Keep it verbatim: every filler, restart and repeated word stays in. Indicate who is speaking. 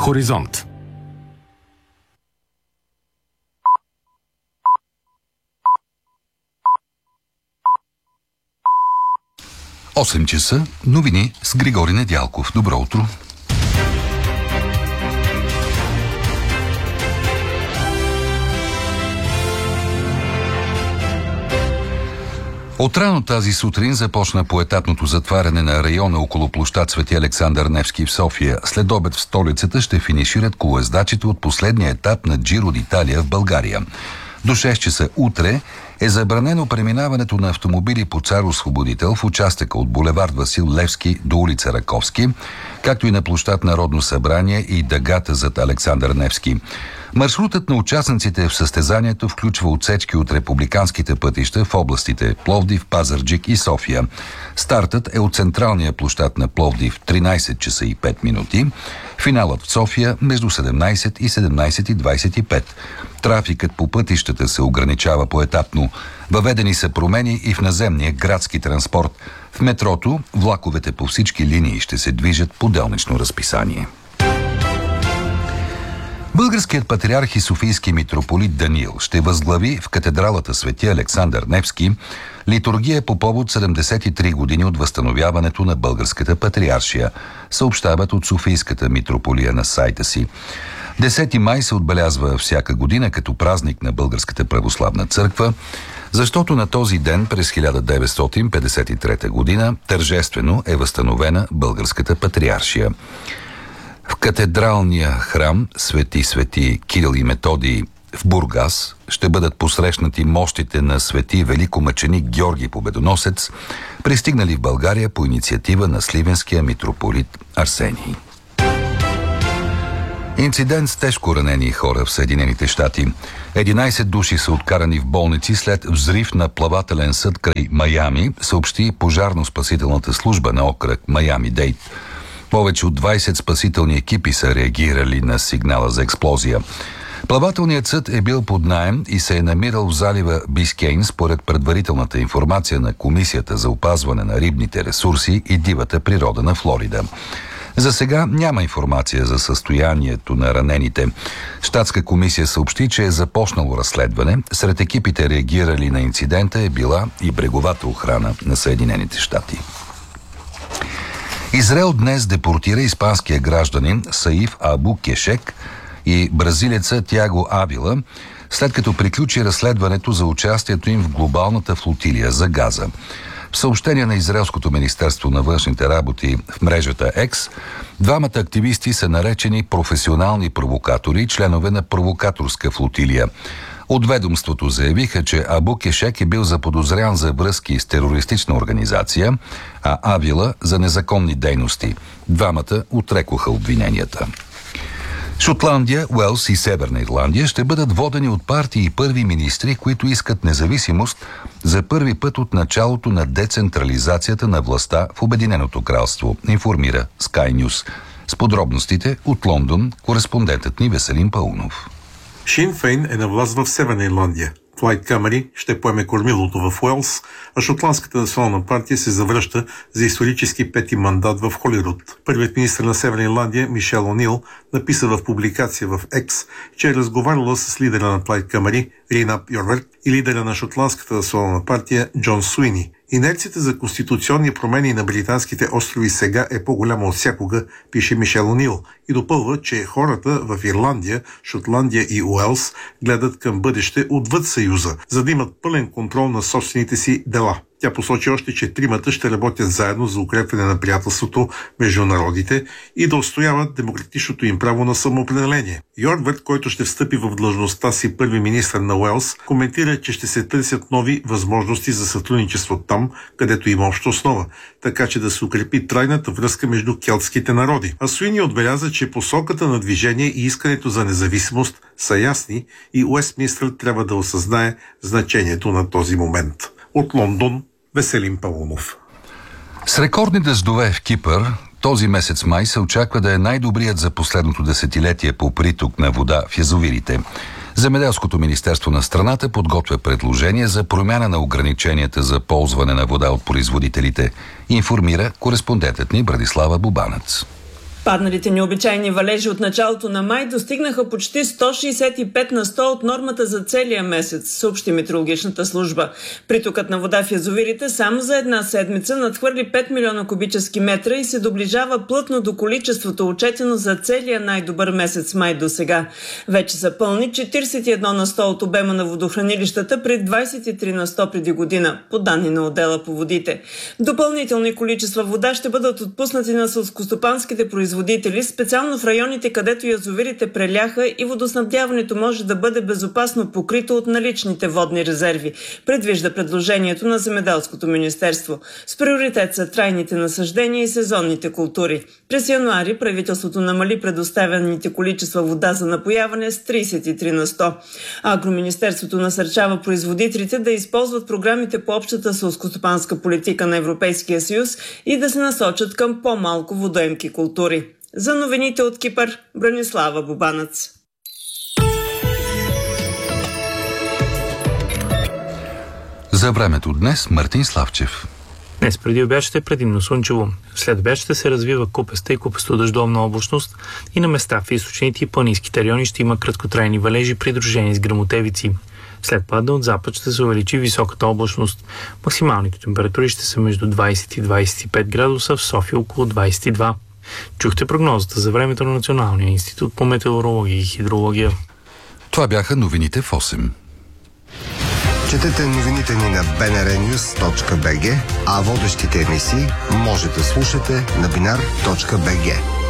Speaker 1: Хоризонт.
Speaker 2: осем часа, новини с Григори Недялков. Добро утро! Отрано тази сутрин започна поетапното затваряне на района около площад Свети Александър Невски в София. След обед в столицата ще финишират колоездачите от последния етап на Джиро д'Италия в България. До шест часа утре е забранено преминаването на автомобили по Цар Освободител в участъка от булевард Васил Левски до улица Раковски, както и на площад Народно събрание и дъгата зад Александър Невски. Маршрутът на участниците в състезанието включва отсечки от републиканските пътища в областите Пловдив, Пазарджик и София. Стартът е от централния площад на Пловдив в тринайсет часа и пет минути. Финалът в София между седемнайсет и седемнайсет и двайсет и пет. Трафикът по пътищата се ограничава поетапно. Въведени са промени и в наземния градски транспорт. В метрото влаковете по всички линии ще се движат по делнично разписание. Българският патриарх и софийски митрополит Даниил ще възглави в катедралата Свети Александър Невски литургия по повод седемдесет и три години от възстановяването на българската патриаршия, съобщават от Софийската митрополия на сайта си. десети май се отбелязва всяка година като празник на Българската православна църква, защото на този ден през хиляда деветстотин петдесет и трета година тържествено е възстановена българската патриаршия. В катедралния храм Свети Свети Кирил и Методий в Бургас ще бъдат посрещнати мощите на свети великомъченик Георги Победоносец, пристигнали в България по инициатива на сливенския митрополит Арсений. Инцидент с тежко ранени хора в Съединените щати. единайсет души са откарани в болници след взрив на плавателен съд край Майами, съобщи пожарно-спасителната служба на окръг Майами-Дейт. Повече от двайсет спасителни екипи са реагирали на сигнала за експлозия. Плавателният съд е бил под наем и се е намирал в залива Бискейн според предварителната информация на Комисията за опазване на рибните ресурси и дивата природа на Флорида. За сега няма информация за състоянието на ранените. Щатска комисия съобщи, че е започнало разследване. Сред екипите реагирали на инцидента е била и бреговата охрана на Съединените щати. Израел днес депортира испанския гражданин Саиф Абу Кешек и бразилеца Тиаго Авила, след като приключи разследването за участието им в глобалната флотилия за Газа. В съобщение на Израелското министерство на външните работи в мрежата X, двамата активисти са наречени професионални провокатори, членове на провокаторска флотилия. От ведомството заявиха, че Абу Кешек е бил заподозрян за връзки с терористична организация, а Авила за незаконни дейности. Двамата отрекоха обвиненията. Шотландия, Уелс и Северна Ирландия ще бъдат водени от партии и първи министри, които искат независимост за първи път от началото на децентрализацията на властта в Обединеното кралство, информира Sky News. С подробностите от Лондон кореспондентът ни Веселин Паунов.
Speaker 3: Шин Фейн е на власт в Северна Ирландия. Плайд Камери ще поеме кормилото в Уелс, а Шотландската национална партия се завръща за исторически пети мандат в Холируд. Първият министър на Северна Ирландия Мишел О'Нил написа в публикация в X, че е разговаряла с лидера на Плайд Камери Рейн ап Йорверт и лидера на Шотландската национална партия Джон Суини. Инерцията за конституционни промени на британските острови сега е по-голяма от всякога, пише Мишел О'Нил, и допълва, че хората в Ирландия, Шотландия и Уелс гледат към бъдеще отвъд Съюза, за да имат пълен контрол на собствените си дела. Тя посочи още, че тримата ще работят заедно за укрепване на приятелството между народите и да отстояват демократичното им право на самоопределение. Йорверт, който ще встъпи в длъжността си първи министър на Уелс, коментира, че ще се търсят нови възможности за сътрудничество там, където има обща основа, така че да се укрепи трайната връзка между келтските народи. А Суини отбеляза, че посоката на движение и искането за независимост са ясни и Уестминстър трябва да осъзнае значението на този момент. От Лондон, Веселин Паунов.
Speaker 2: С рекордни дъждове в Кипър този месец май се очаква да е най-добрият за последното десетилетие по приток на вода в язовирите. Земеделското министерство на страната подготвя предложение за промяна на ограниченията за ползване на вода от производителите, информира кореспондентът ни Брадислава Бубанец.
Speaker 1: Падналите необичайни валежи от началото на май достигнаха почти сто шейсет и пет на сто от нормата за целия месец, съобщи метеорологичната служба. Притокът на вода в язовирите само за една седмица надхвърли пет милиона кубически метра и се доближава плътно до количеството, отчетено за целия най-добър месец май до сега. Вече са пълни четиридесет и едно на сто от обема на водохранилищата при двадесет и три на сто преди година, по данни на отдела по водите. Допълнителни количества вода ще бъдат отпуснати на селскостопанските производители, специално в районите, където язовирите преляха и водоснабдяването може да бъде безопасно покрито от наличните водни резерви, предвижда предложението на Земеделското министерство. С приоритет са трайните насаждения и сезонните култури. През януари правителството намали предоставяните количества вода за напояване с тридесет и три на сто. Агроминистерството насърчава производителите да използват програмите по общата селскостопанска политика на Европейския съюз и да се насочат към по-малко водоемки култури. За новините от Кипър, Бранислава Бубанец.
Speaker 2: За времето днес Мартин Славчев.
Speaker 4: Днес преди обяд ще е предимно слънчево. След обяд ще се развива купеста и купесто-дъждовна облачност и на места в източните и планинските райони ще има краткотрайни валежи, придружени с гръмотевици. След пада от запад ще се увеличи високата облачност. Максималните температури ще са между двадесет и двадесет и пет градуса, в София около двадесет и два. Чухте прогнозата за времето на Националния институт по метеорология и хидрология.
Speaker 2: Това бяха новините в осем.
Speaker 5: Четете новините ни на би ен ар нюс точка би джи, а водещите емисии може да слушате на бинар точка би джи.